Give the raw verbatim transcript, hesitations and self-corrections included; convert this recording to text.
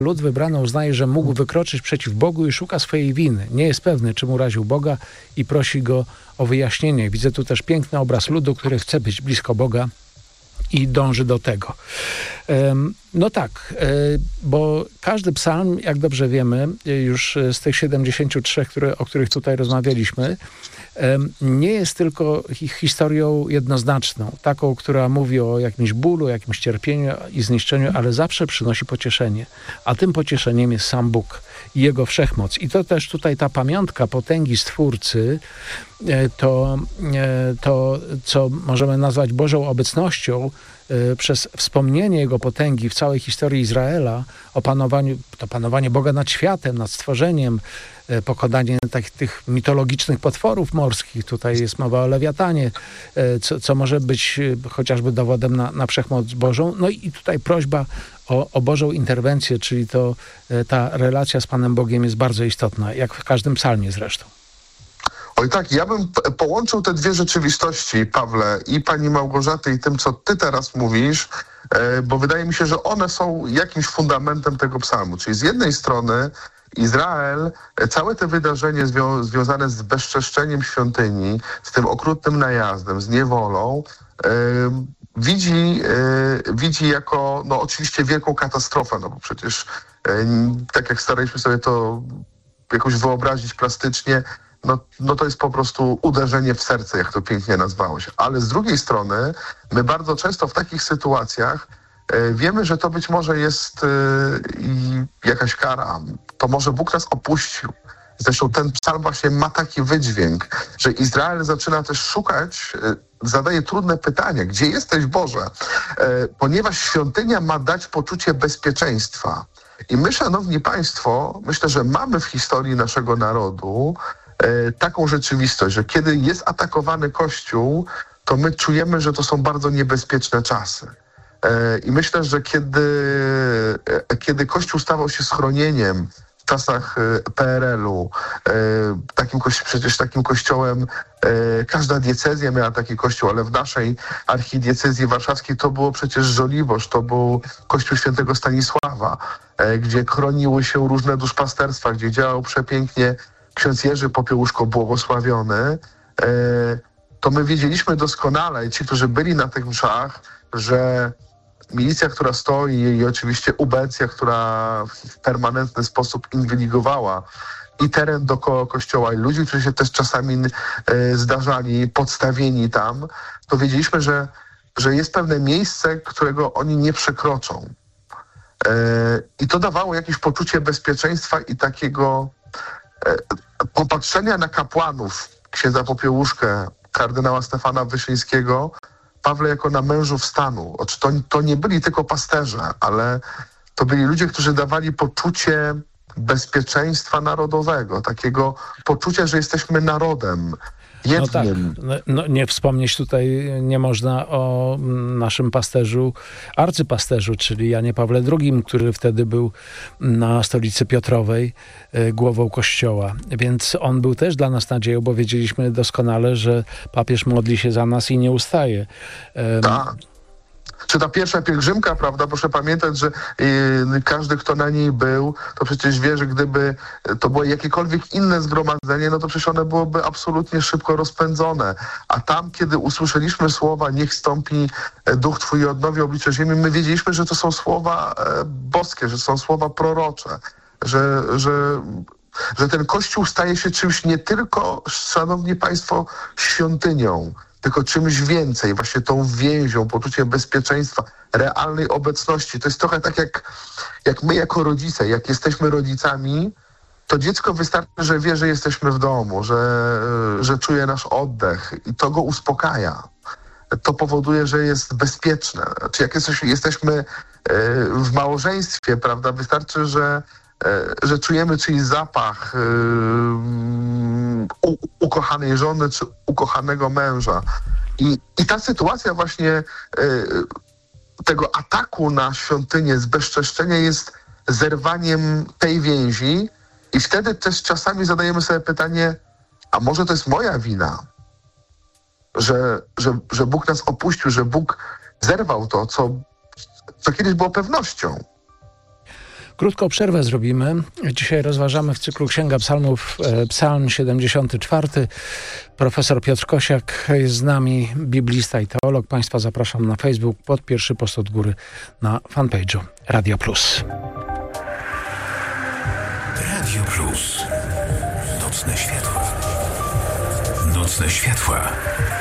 lud wybrany uznaje, że mógł wykroczyć przeciw Bogu i szuka swojej winy. Nie jest pewny, czym uraził Boga i prosi Go o wyjaśnienie. Widzę tu też piękny obraz ludu, który chce być blisko Boga i dąży do tego. No tak, bo każdy psalm, jak dobrze wiemy, już z tych siedemdziesięciu trzech, które, o których tutaj rozmawialiśmy, nie jest tylko historią jednoznaczną, taką, która mówi o jakimś bólu, jakimś cierpieniu i zniszczeniu, ale zawsze przynosi pocieszenie. A tym pocieszeniem jest sam Bóg i Jego wszechmoc. I to też tutaj ta pamiątka potęgi Stwórcy, to, to co możemy nazwać Bożą obecnością, przez wspomnienie Jego potęgi w całej historii Izraela, o panowaniu, to panowanie Boga nad światem, nad stworzeniem, pokonanie takich tych mitologicznych potworów morskich. Tutaj jest mowa o lewiatanie, co, co może być chociażby dowodem na, na wszechmoc Bożą. No i tutaj prośba o, o Bożą interwencję, czyli to ta relacja z Panem Bogiem jest bardzo istotna, jak w każdym psalmie zresztą. Oj tak, ja bym p- połączył te dwie rzeczywistości, Pawle, i pani Małgorzaty, i tym, co ty teraz mówisz, e, bo wydaje mi się, że one są jakimś fundamentem tego psalmu. Czyli z jednej strony Izrael, e, całe te wydarzenie zwią- związane z bezczeszczeniem świątyni, z tym okrutnym najazdem, z niewolą, e, widzi, e, widzi jako, no oczywiście wielką katastrofę, no bo przecież e, tak jak staraliśmy sobie to jakoś wyobrazić plastycznie, No, no to jest po prostu uderzenie w serce, jak to pięknie nazwałeś. Ale z drugiej strony, my bardzo często w takich sytuacjach e, wiemy, że to być może jest e, i jakaś kara. To może Bóg nas opuścił. Zresztą ten psalm właśnie ma taki wydźwięk, że Izrael zaczyna też szukać, e, zadaje trudne pytanie, gdzie jesteś, Boże? E, ponieważ świątynia ma dać poczucie bezpieczeństwa. I my, szanowni państwo, myślę, że mamy w historii naszego narodu taką rzeczywistość, że kiedy jest atakowany Kościół, to my czujemy, że to są bardzo niebezpieczne czasy. I myślę, że kiedy, kiedy Kościół stawał się schronieniem w czasach P R L-u, takim, przecież takim kościołem, każda diecezja miała taki kościół, ale w naszej archidiecezji warszawskiej to było przecież Żoliborz, to był kościół świętego Stanisława, gdzie chroniły się różne duszpasterstwa, gdzie działał przepięknie ksiądz Jerzy Popiełuszko błogosławiony, to my wiedzieliśmy doskonale, ci, którzy byli na tych mszach, że milicja, która stoi i oczywiście ubecja, która w permanentny sposób inwigilowała i teren dookoła kościoła i ludzi, którzy się też czasami zdarzali, podstawieni tam, to wiedzieliśmy, że, że jest pewne miejsce, którego oni nie przekroczą. I to dawało jakieś poczucie bezpieczeństwa i takiego popatrzenia na kapłanów, księdza Popiełuszkę, kardynała Stefana Wyszyńskiego, Pawle, jako na mężów stanu. To, to nie byli tylko pasterze, ale to byli ludzie, którzy dawali poczucie bezpieczeństwa narodowego, takiego poczucia, że jesteśmy narodem jednym. No tak, no, no, nie wspomnieć tutaj nie można o naszym pasterzu, arcypasterzu, czyli Janie Pawle drugim, który wtedy był na stolicy Piotrowej e, głową kościoła. Więc on był też dla nas nadzieją, bo wiedzieliśmy doskonale, że papież modli się za nas i nie ustaje. E, tak. Czy ta pierwsza pielgrzymka, prawda, proszę pamiętać, że yy, każdy, kto na niej był, to przecież wie, że gdyby to było jakiekolwiek inne zgromadzenie, no to przecież one byłoby absolutnie szybko rozpędzone. A tam, kiedy usłyszeliśmy słowa, niech stąpi duch Twój i odnowi oblicze ziemi, my wiedzieliśmy, że to są słowa e, boskie, że są słowa prorocze, że, że, że ten Kościół staje się czymś nie tylko, szanowni państwo, świątynią, tylko czymś więcej, właśnie tą więzią, poczuciem bezpieczeństwa, realnej obecności. To jest trochę tak jak, jak my jako rodzice, jak jesteśmy rodzicami, to dziecko wystarczy, że wie, że jesteśmy w domu, że, że czuje nasz oddech i to go uspokaja. To powoduje, że jest bezpieczne. Czy jak jesteśmy, jesteśmy w małżeństwie, prawda, wystarczy, że że czujemy czyjś zapach yy, u, ukochanej żony czy ukochanego męża. I, i ta sytuacja właśnie yy, tego ataku na świątynię, zbezczeszczenia jest zerwaniem tej więzi i wtedy też czasami zadajemy sobie pytanie, a może to jest moja wina, że, że, że Bóg nas opuścił, że Bóg zerwał to, co, co kiedyś było pewnością. Krótką przerwę zrobimy. Dzisiaj rozważamy w cyklu Księga Psalmów e, Psalm siedemdziesiąty czwarty. Profesor Piotr Kosiak jest z nami, biblista i teolog. Państwa zapraszam na Facebook pod pierwszy post od góry na fanpage'u Radio Plus. Radio Plus. Nocne światła. Nocne światła.